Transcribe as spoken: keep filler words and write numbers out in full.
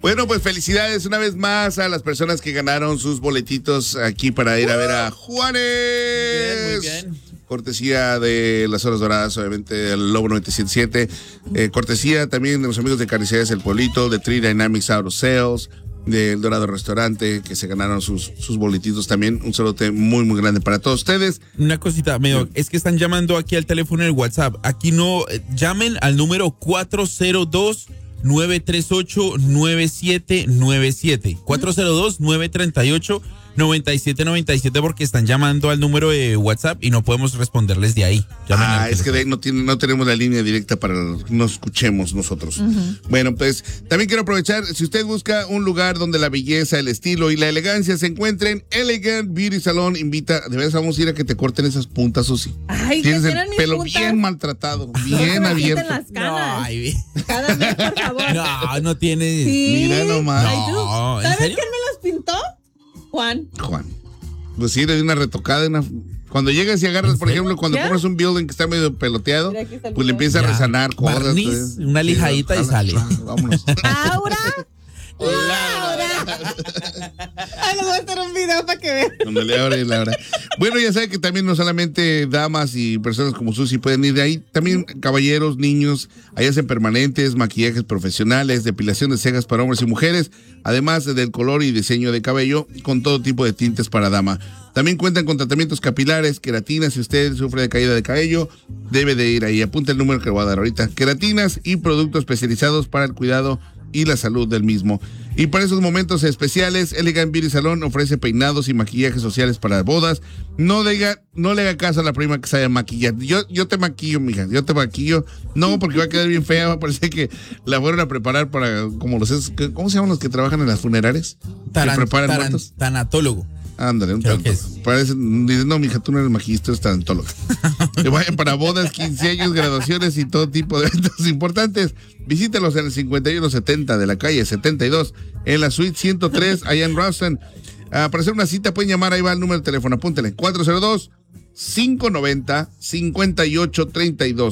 Bueno, pues felicidades una vez más a las personas que ganaron sus boletitos aquí para ir a ver a Juanes. Muy bien, muy bien. Cortesía de las Horas Doradas, obviamente, del Lobo noventa y siete punto siete. Eh, cortesía también de los amigos de Carnicerías El Pueblito, de Tree Dynamics Auto Sales, del Dorado Restaurante, que se ganaron sus, sus boletitos también. Un saludo muy, muy grande para todos ustedes. Una cosita, amigo, es que están llamando aquí al teléfono del WhatsApp. Aquí no, eh, llamen al número cuatro cero dos, nueve tres ocho, nueve siete nueve siete. cuatro cero dos, nueve tres ocho, nueve siete nueve siete porque están llamando al número de WhatsApp y no podemos responderles de ahí. Llamen Ah, al es que teléfono. de ahí no, tiene, no tenemos la línea directa para que nos escuchemos nosotros. Uh-huh. Bueno, pues también quiero aprovechar, si usted busca un lugar donde la belleza, el estilo y la elegancia se encuentren, Elegant Beauty Salon invita, de verdad vamos a ir a que te corten esas puntas, Susi. Ay, tienes el mis pelo puntas? Bien maltratado, bien no, abierto. Las no, ay, cada mes, por favor. No, no tiene. Sí. Mira nomás. No, ¿en ¿Sabes serio? quién me los pintó? Juan. Juan. Pues sí, le di una retocada, una... Cuando llegas y agarras, por ejemplo, cuando ¿Ya? compras un building que está medio peloteado, pues le empieza Ya. a resanar cosas. Barniz, pues. una lijadita y sale. Vámonos. Aura. Laura. Ay, les voy a hacer un video para que vean. Ándale, ahora y Laura. Bueno, ya saben que también no solamente damas y personas como Susi pueden ir de ahí, también caballeros, niños, ahí hacen permanentes, maquillajes profesionales, depilación de cejas para hombres y mujeres, además del color y diseño de cabello con todo tipo de tintes para dama. También cuentan con tratamientos capilares, queratinas. Si usted sufre de caída de cabello, debe de ir ahí. Apunta el número que le voy a dar ahorita. Queratinas y productos especializados para el cuidado y la salud del mismo. Y para esos momentos especiales, Elegant Beauty Salon ofrece peinados y maquillajes sociales para bodas. No, diga, no le haga caso a la prima que se haya maquillado. Yo, yo te maquillo, mija, yo te maquillo. No, porque va a quedar bien fea. Va a parecer que la fueron a preparar para, como los, ¿cómo se llaman los que trabajan en las funerarias? Taran, que preparan taran, muertos. Tanatólogo. Ándale, un Creo tanto. que es. Parece, dice, no, mija, tú no eres magista, eres tarantóloga. Que vayan para bodas, quince años, graduaciones y todo tipo de eventos importantes. Visítelos en el cincuenta y uno setenta de la calle setenta y dos, en la suite ciento tres, allá en Rawson. Uh, para hacer una cita pueden llamar, ahí va el número de teléfono, apúntele, cuatro cero dos, cinco nueve cero, cinco ocho tres dos.